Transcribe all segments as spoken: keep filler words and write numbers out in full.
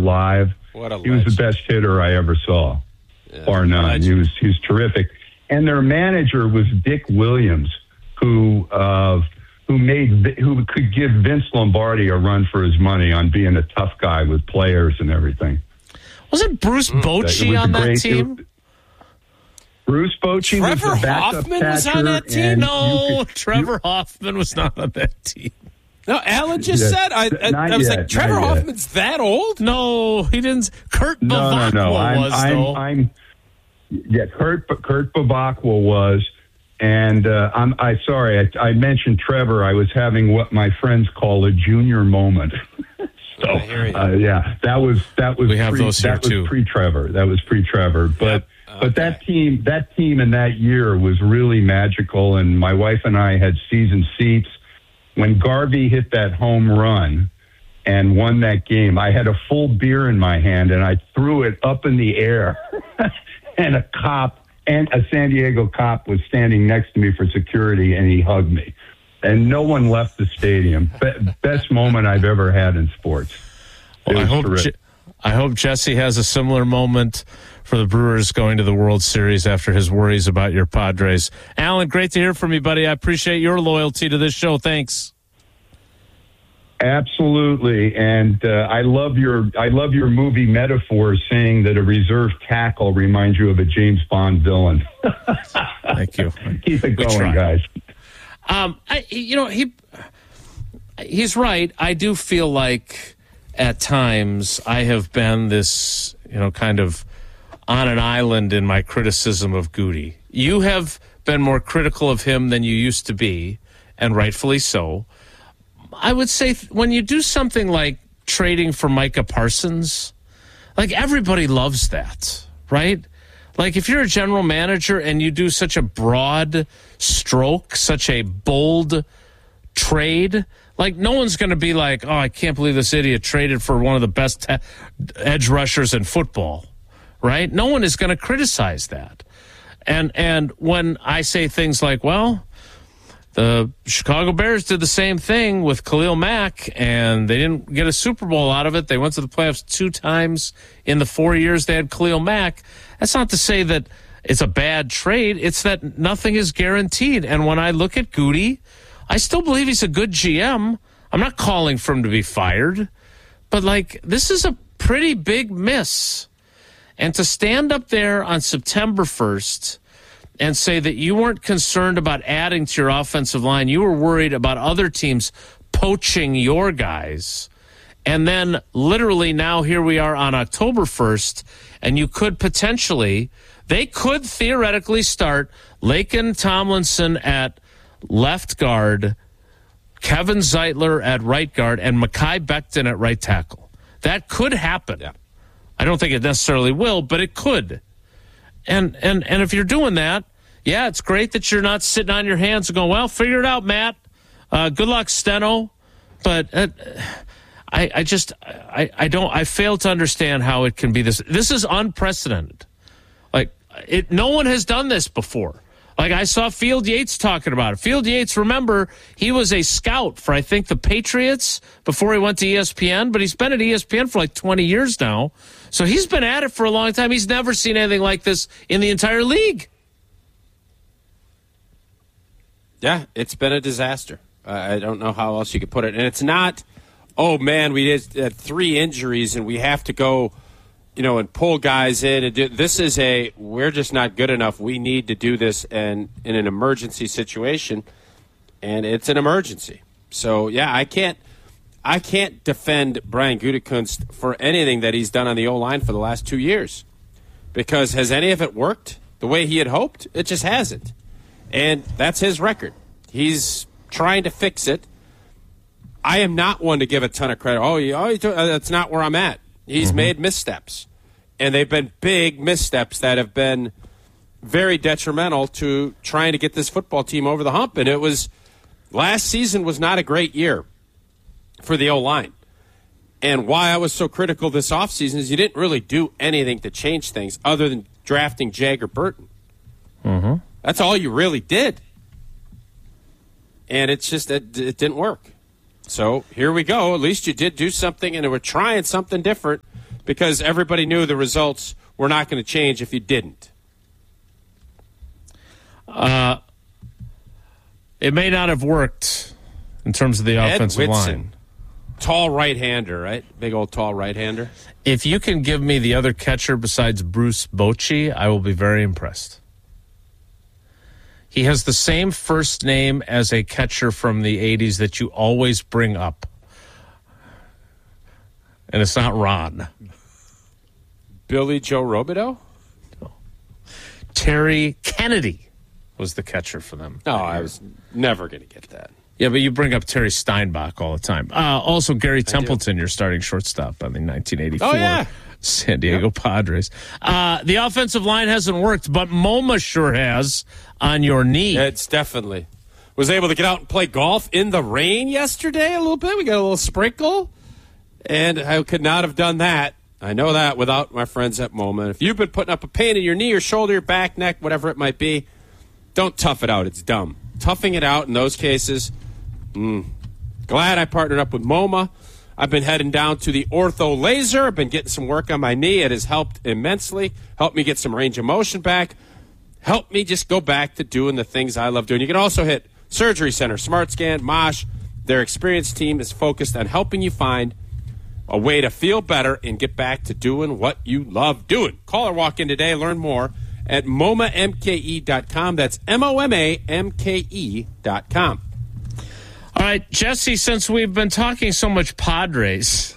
live. What a he was the best hitter I ever saw, yeah. bar none. He was he was terrific. And their manager was Dick Williams, who uh, who made who could give Vince Lombardi a run for his money on being a tough guy with players and everything. Wasn't Bruce Bochy on that team? It, Bruce Bochy Trevor was the backup Hoffman catcher, was on that team? No, could, Trevor you, Hoffman was not on that team. No, Alan just yes, said. I, I, I was yet, like, Trevor Hoffman's that old? No, he didn't. Kurt no, Bavakwa no, no. I'm, was, I'm, though. I'm, yeah, Kurt, Kurt Bavakwa was. And uh, I'm I sorry, I, I mentioned Trevor. I was having what my friends call a junior moment. so uh, yeah, that was that was we have pre, those here that was too. pre-Trevor. That was pre-Trevor. But yep. okay. but that team that team in that year was really magical. And my wife and I had season seats when Garvey hit that home run and won that game. I had a full beer in my hand and I threw it up in the air, and a cop. And a San Diego cop was standing next to me for security, and he hugged me. And no one left the stadium. Be- best moment I've ever had in sports. Well, I hope Je- I hope Jesse has a similar moment for the Brewers going to the World Series after his worries about your Padres. Alan, great to hear from you, buddy. I appreciate your loyalty to this show. Thanks. Absolutely, and uh, I love your I love your movie metaphor, saying that a reserve tackle reminds you of a James Bond villain. Thank you. Keep it going, guys. Um, I, you know, he he's right. I do feel like at times I have been this, you know, kind of on an island in my criticism of Goody. You have been more critical of him than you used to be, and rightfully so. I would say when you do something like trading for Micah Parsons, like everybody loves that, right? Like if you're a general manager and you do such a broad stroke, such a bold trade, like no one's going to be like, oh, I can't believe this idiot traded for one of the best te- edge rushers in football, right? No one is going to criticize that. And and when I say things like, well, the Chicago Bears did the same thing with Khalil Mack, and they didn't get a Super Bowl out of it. They went to the playoffs two times in the four years they had Khalil Mack. That's not to say that it's a bad trade. It's that nothing is guaranteed. And when I look at Goody, I still believe he's a good G M. I'm not calling for him to be fired. But, like, this is a pretty big miss. And to stand up there on September first and say that you weren't concerned about adding to your offensive line, you were worried about other teams poaching your guys. And then literally now here we are on October first, and you could potentially, they could theoretically start Laken Tomlinson at left guard, Kevin Zeitler at right guard, and Mekhi Becton at right tackle. That could happen. Yeah. I don't think it necessarily will, but it could. And and and if you're doing that, yeah, it's great that you're not sitting on your hands and going, well, figure it out, Matt. Uh, good luck, Steno. But uh, I, I just, I, I don't, I fail to understand how it can be this. This is unprecedented. Like, it, no one has done this before. Like, I saw Field Yates talking about it. Field Yates, remember, he was a scout for, I think, the Patriots before he went to E S P N, but he's been at E S P N for like twenty years now. So he's been at it for a long time. He's never seen anything like this in the entire league. Yeah, it's been a disaster. Uh, I don't know how else you could put it. And it's not, oh, man, we had uh, three injuries and we have to go, you know, and pull guys in. And do, this is a, we're just not good enough. We need to do this and in an emergency situation. And it's an emergency. So, yeah, I can't, I can't defend Brian Gutekunst for anything that he's done on the O-line for the last two years. Because has any of it worked the way he had hoped? It just hasn't. And that's his record. He's trying to fix it. I am not one to give a ton of credit. Oh, you, oh that's not where I'm at. He's mm-hmm. made missteps. And they've been big missteps that have been very detrimental to trying to get this football team over the hump. And it was, last season was not a great year for the O-line. And why I was so critical this offseason is you didn't really do anything to change things other than drafting Jagger Burton. Mm-hmm. That's all you really did. And it's just that it, it didn't work. So here we go. At least you did do something, and we're trying something different because everybody knew the results were not going to change if you didn't. Uh, it may not have worked in terms of the Ed offensive Whitson, line. Tall right-hander, right? Big old tall right-hander. If you can give me the other catcher besides Bruce Bochy, I will be very impressed. He has the same first name as a catcher from the eighties that you always bring up. And it's not Ron. Billy Joe Robideau? No. Terry Kennedy was the catcher for them. No, I was never going to get that. Yeah, but you bring up Terry Steinbach all the time. Uh, also, Gary Templeton, your starting shortstop on the nineteen eighty-four oh, yeah. San Diego yep. Padres. Uh, the offensive line hasn't worked, but MoMA sure has on your knee. It's definitely. Was able to get out and play golf in the rain yesterday a little bit. We got a little sprinkle. And I could not have done that. I know that without my friends at MoMA. If you've been putting up a pain in your knee or shoulder, your back, neck, whatever it might be, don't tough it out. It's dumb. Toughing it out in those cases, mm, glad I partnered up with MoMA. I've been heading down to the Ortho Laser. I've been getting some work on my knee. It has helped immensely. Helped me get some range of motion back. Helped me just go back to doing the things I love doing. You can also hit Surgery Center, SmartScan, Mosh. Their experienced team is focused on helping you find a way to feel better and get back to doing what you love doing. Call or walk in today. Learn more at M O M A M K E dot com. That's M O M A M K E dot com. All right, Jesse, since we've been talking so much Padres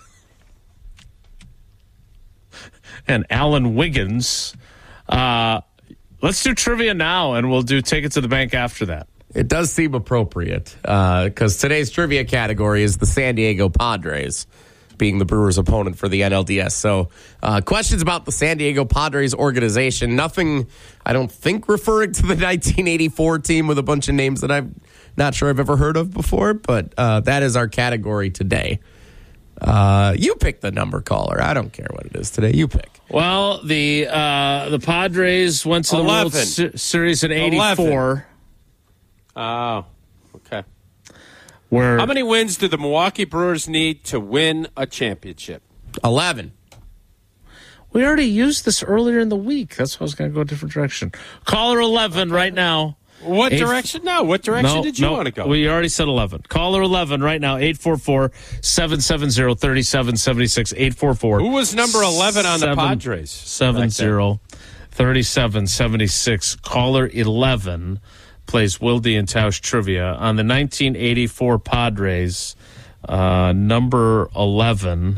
and Alan Wiggins, uh, let's do trivia now, and we'll do Take It to the Bank after that. It does seem appropriate because uh, today's trivia category is the San Diego Padres, being the Brewers' opponent for the N L D S. So uh, questions about the San Diego Padres organization. Nothing, I don't think, referring to the nineteen eighty-four team with a bunch of names that I'm not sure I've ever heard of before, but uh, that is our category today. Uh, you pick the number, caller. I don't care what it is today. You pick. Well, the uh, the Padres went to the World Se- Series in eighty-four. Oh, okay. Where, how many wins do the Milwaukee Brewers need to win a championship? eleven. We already used this earlier in the week. That's why I was going to go a different direction. Caller eleven right now. What eight, direction? No, what direction no, did you no, want to go? We already said eleven. Caller eleven right now, eight four four, seven seven zero, three seven seven six, eight four four. Who was number eleven on the Padres? seven zero, three seven seven six. Caller eleven plays Wilde and Tausch trivia on the nineteen eighty-four Padres. Uh, number eleven.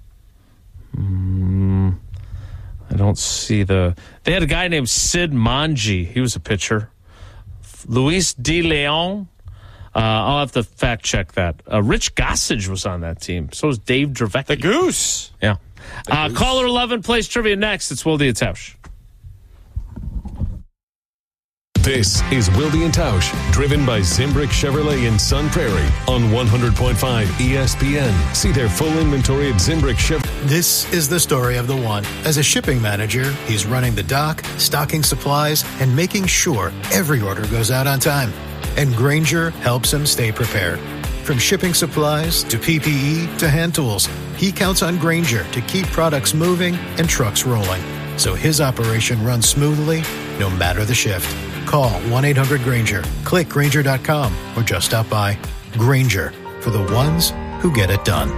Mm, I don't see the... They had a guy named Sid Manji. He was a pitcher. Luis De Leon. Uh, I'll have to fact check that. Uh, Rich Gossage was on that team. So was Dave Dravecki. The Goose. Yeah. Uh, Goose. Caller eleven plays trivia next. It's Wilde and Tausch. This is Wilde and Tausch, driven by Zimbrick Chevrolet in Sun Prairie on one hundred point five E S P N. See their full inventory at Zimbrick Chevrolet. This is the story of the one. As a shipping manager, he's running the dock, stocking supplies, and making sure every order goes out on time. And Grainger helps him stay prepared. From shipping supplies to P P E to hand tools, he counts on Grainger to keep products moving and trucks rolling, so his operation runs smoothly no matter the shift. Call one eight hundred Grainger, click Grainger dot com, or just stop by. Grainger, for the ones who get it done.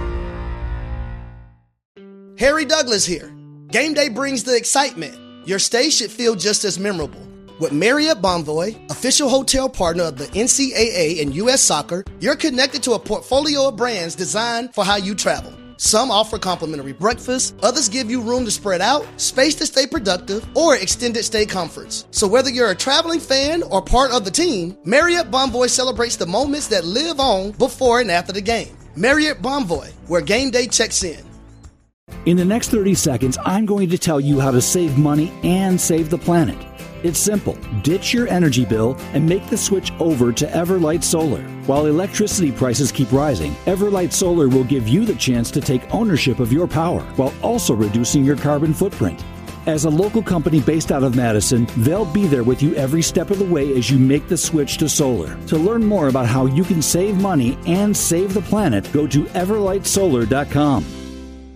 Harry Douglas here. Game day brings the excitement. Your stay should feel just as memorable. With Marriott Bonvoy, official hotel partner of the N C double A and U S Soccer, you're connected to a portfolio of brands designed for how you travel. Some offer complimentary breakfast, others give you room to spread out, space to stay productive, or extended stay comforts. So whether you're a traveling fan or part of the team, Marriott Bonvoy celebrates the moments that live on before and after the game. Marriott Bonvoy, where game day checks in. In the next thirty seconds, I'm going to tell you how to save money and save the planet. It's simple. Ditch your energy bill and make the switch over to Everlight Solar. While electricity prices keep rising, Everlight Solar will give you the chance to take ownership of your power while also reducing your carbon footprint. As a local company based out of Madison, they'll be there with you every step of the way as you make the switch to solar. To learn more about how you can save money and save the planet, go to everlight solar dot com.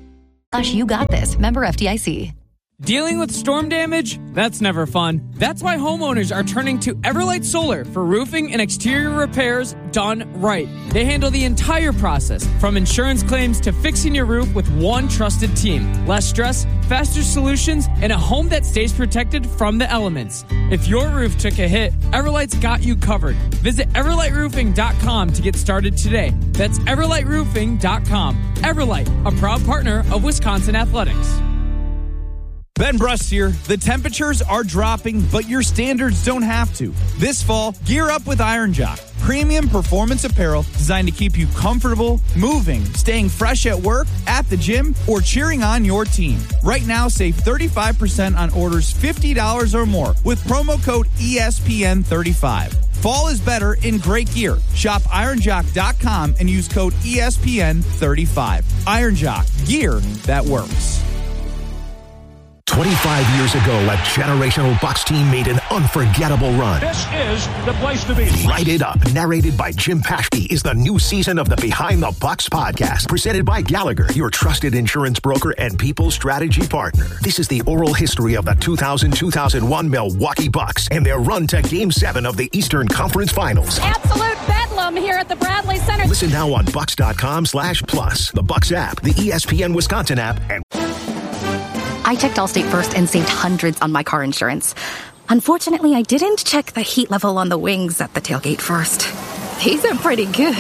Gosh, you got this. Member F D I C. Dealing with storm damage? That's never fun. That's why homeowners are turning to Everlight Solar for roofing and exterior repairs done right. They handle the entire process, from insurance claims to fixing your roof with one trusted team. Less stress, faster solutions, and a home that stays protected from the elements. If your roof took a hit, Everlight's got you covered. Visit everlight roofing dot com to get started today. That's everlight roofing dot com. Everlight, a proud partner of Wisconsin Athletics. Ben Brust here. The temperatures are dropping, but your standards don't have to. This fall, gear up with Iron Jock. Premium performance apparel designed to keep you comfortable, moving, staying fresh at work, at the gym, or cheering on your team. Right now, save thirty-five percent on orders fifty dollars or more with promo code E S P N thirty-five. Fall is better in great gear. Shop iron jock dot com and use code E S P N thirty-five. Iron Jock, gear that works. twenty-five years ago, a generational Bucks team made an unforgettable run. This is the place to be. Light It Up, narrated by Jim Paschke, is the new season of the Behind the Bucks podcast, presented by Gallagher, your trusted insurance broker and people strategy partner. This is the oral history of the two thousand two thousand one Milwaukee Bucks and their run to Game seven of the Eastern Conference Finals. Absolute bedlam here at the Bradley Center. Listen now on bucks.com slash plus, the Bucks app, the E S P N Wisconsin app, and... I checked Allstate first and saved hundreds on my car insurance. Unfortunately, I didn't check the heat level on the wings at the tailgate first. These are pretty good.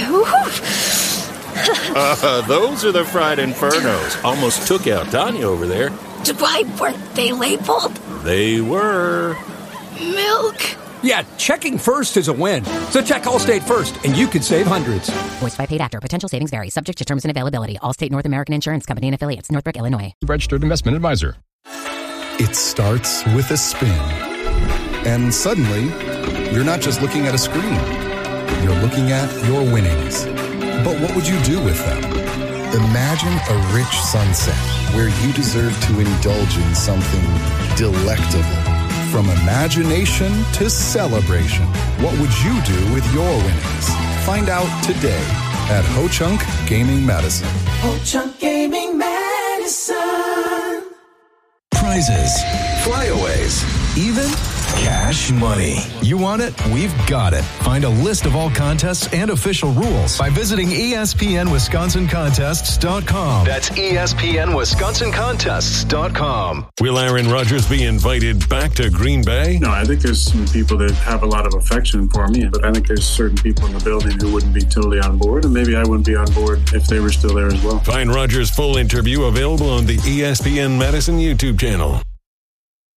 uh, those are the fried infernos. Almost took out Tanya over there. Why weren't they labeled? They were. Milk. Yeah, checking first is a win. So check Allstate first, and you could save hundreds. Voiced by paid actor. Potential savings vary. Subject to terms and availability. Allstate North American Insurance Company and affiliates. Northbrook, Illinois. Registered investment advisor. It starts with a spin. And suddenly, you're not just looking at a screen. You're looking at your winnings. But what would you do with them? Imagine a rich sunset where you deserve to indulge in something delectable. From imagination to celebration, what would you do with your winnings? Find out today at Ho-Chunk Gaming Madison. Ho-Chunk Gaming Madison. Prizes, flyaways, even cash money. You want it? We've got it. Find a list of all contests and official rules by visiting E S P N Wisconsin Contests dot com. That's E S P N Wisconsin Contests dot com. Will Aaron Rodgers be invited back to Green Bay? No, I think there's some people that have a lot of affection for me, but I think there's certain people in the building who wouldn't be totally on board, and maybe I wouldn't be on board if they were still there as well. Find Rodgers' full interview available on the E S P N Madison YouTube channel.